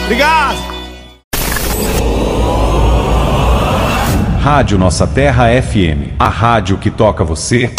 Obrigado! Rádio Nossa Terra FM, a rádio que toca você.